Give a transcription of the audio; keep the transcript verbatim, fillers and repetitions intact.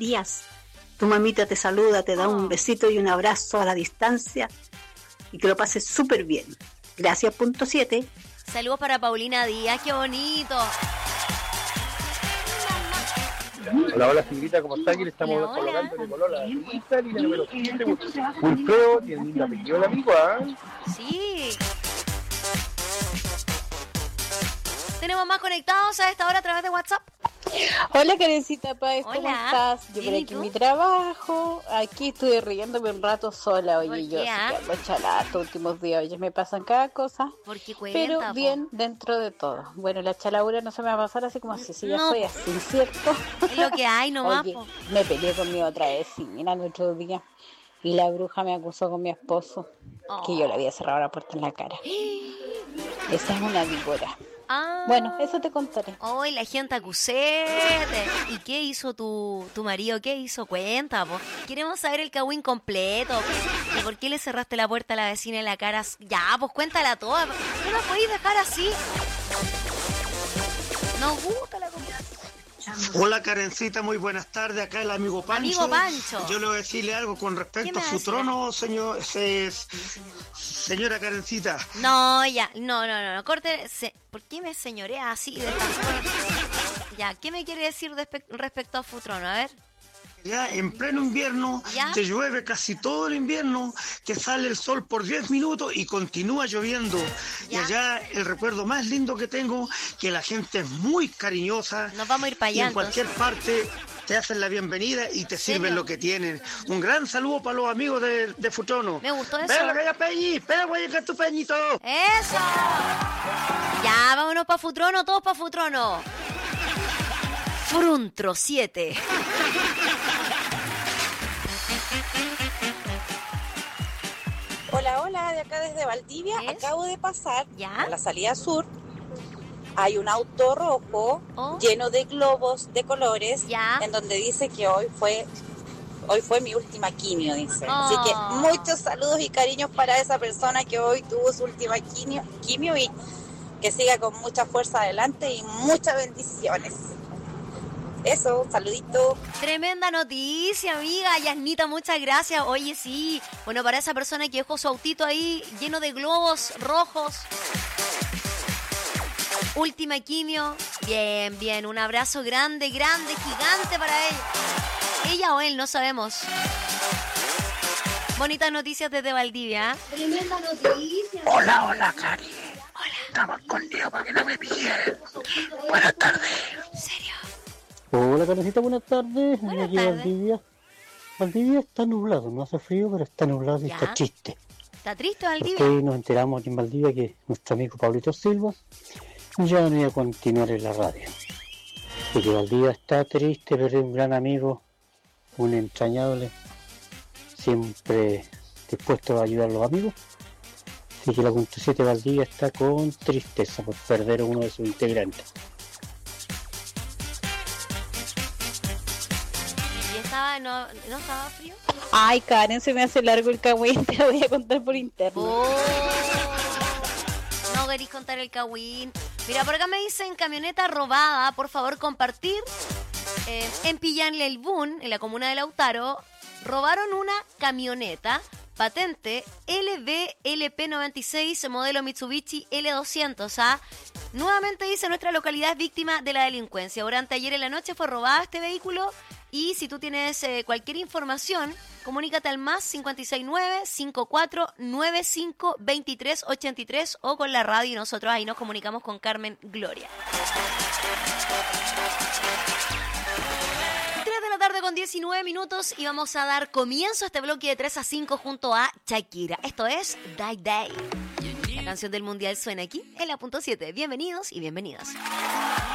días. Tu mamita te saluda, te da un besito y un abrazo a la distancia y que lo pases súper bien. Gracias, punto siete. Saludos para Paulina Díaz, qué bonito. Hola, hola, señorita, ¿cómo está? Aquí le estamos Hola, hola. colocando de color a la línea número siete. Muy feo, tiene lindo apellido el amigo, ¿ah? ¿eh? Sí. Tenemos más conectados a esta hora a través de WhatsApp. Hola, Karencita Páez, ¿cómo Hola. estás? Yo por Bien, ¿y aquí tú? en mi trabajo, aquí estuve riéndome un rato sola, ¿Por oye, yo qué, así ah? que ando chalada estos últimos días, oye, me pasan cada cosa, Porque cuenta, pero po. bien dentro de todo. Bueno, la chaladura no se me va a pasar así como así, si ya No, soy po. así, ¿cierto? Es lo que hay nomás, Oye, po. me peleé con mi otra vecina el otro día y la bruja me acusó con mi esposo, que yo le había cerrado la puerta en la cara. Esa es una víbora. Ah. Bueno, eso te contaré. Hoy la gente acusete. ¿Y qué hizo tu, tu marido? ¿Qué hizo? Cuenta, po. Queremos saber el cagüín completo. ¿Y por qué le cerraste la puerta a la vecina en la cara? Ya, pues cuéntala toda. No la podéis dejar así. Nos gusta la conversación. Hola, Karencita, muy buenas tardes. Acá el amigo Pancho. Amigo Pancho. Yo le voy a decirle algo con ¿Qué respecto me a va a su decir? trono, señor, se- señora Karencita. No, ya. No, no, no. no. Corte. Se, ¿por qué me señorea así de esta forma? Ya, ¿qué me quiere decir despe- respecto a Futrono? A ver. Ya en pleno invierno, ¿Ya? que llueve casi todo el invierno, que sale el sol por diez minutos y continúa lloviendo. ¿Ya? Y allá el recuerdo más lindo que tengo, que la gente es muy cariñosa. Nos vamos a ir para y allá, en cualquier parte te hacen la bienvenida y te sirven serio? lo que tienen. Un gran saludo para los amigos de, de Futrono. Me gustó eso. ¡Ven, que ya peñi! ¡Espera, güey, que es tu peñito! ¡Eso! Ya, vámonos para Futrono, todos para Futrono. Fruntro siete. Hola, hola, de acá desde Valdivia. ¿Es? Acabo de pasar ¿Ya? a la salida sur. Hay un auto rojo Oh. lleno de globos de colores, ¿Ya? en donde dice que hoy fue hoy fue mi última quimio, dice. Oh. Así que muchos saludos y cariños para esa persona que hoy tuvo su última quimio, quimio y que siga con mucha fuerza adelante y muchas bendiciones. Eso, un saludito. Tremenda noticia, amiga. Yasnita, muchas gracias. Oye, sí. Bueno, para esa persona que dejó su autito ahí lleno de globos rojos. Última quimio. Bien, bien. Un abrazo grande, grande, gigante para ella. Ella o él, no sabemos. Bonitas noticias desde Valdivia. Tremenda noticia. Hola, hola, Cari. Hola. Estamos escondidos para que no me pillen. Buenas tardes. ¿En serio? Hola, Karencita, buenas tardes. Buenas Aquí tardes. Valdivia. Valdivia está nublado, no hace frío, pero está nublado y Ya. está triste. ¿Está triste Valdivia? Porque nos enteramos aquí en Valdivia que nuestro amigo Pablito Silva ya no iba a continuar en la radio. Porque Valdivia está triste, pero es un gran amigo, un entrañable, siempre dispuesto a ayudar a los amigos. Así que la punto siete Valdivia está con tristeza por perder a uno de sus integrantes. ¿Y estaba, no, no estaba frío? Ay, Karen, se me hace largo el cagüín, te lo voy a contar por interno. Oh. No querís contar el cagüín. Mira, por acá me dicen camioneta robada. Por favor, compartir. Eh, en Pillanle el Bun, en la comuna de Lautaro, robaron una camioneta patente L B L P noventa y seis, modelo Mitsubishi L doscientos. ¿Ah? Nuevamente dice, nuestra localidad es víctima de la delincuencia. Durante ayer en la noche fue robado este vehículo. Y si tú tienes eh, cualquier información, comunícate al más cinco seis nueve, cinco cuatro nueve cinco, dos tres ocho tres o con la radio y nosotros ahí nos comunicamos con Carmen Gloria. tres de la tarde con diecinueve minutos y vamos a dar comienzo a este bloque de tres a cinco junto a Shakira. Esto es Die Day. La canción del mundial suena aquí en la punto siete. Bienvenidos y bienvenidas.